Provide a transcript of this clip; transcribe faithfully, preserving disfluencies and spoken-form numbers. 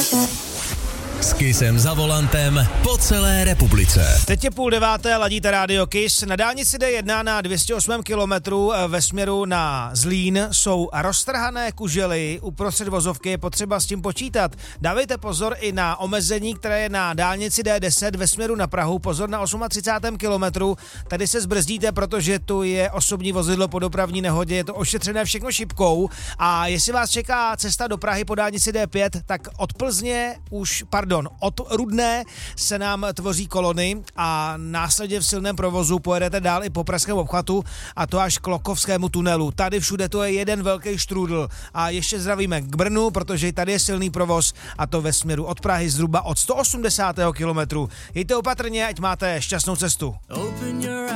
S Kissem za volantem po celé republice. Teď je půl deváté, ladíte rádio Kiss. Na dálnici D jedna na dvě stě osm kilometrů ve směru na Zlín jsou roztrhané kužely. Uprostřed vozovky je potřeba s tím počítat. Dávejte pozor i na omezení, které je na dálnici D deset ve směru na Prahu. Pozor na třicátém osmém kilometru. Tady se zbrzdíte, protože tu je osobní vozidlo po dopravní nehodě. Je to ošetřené všechno šipkou. A jestli vás čeká cesta do Prahy po dálnici D pět, tak od Plzně už, pardon, od Rudné se nám tvoří kolony a následně v silném provozu pojedete dál i po pražském obchvatu a to až k Lokovskému tunelu. Tady všude to je jeden velký štrůdl. A ještě zdravíme k Brnu, protože tady je silný provoz a to ve směru od Prahy zhruba od sto osmdesátého kilometru. Jděte opatrně, ať máte šťastnou cestu.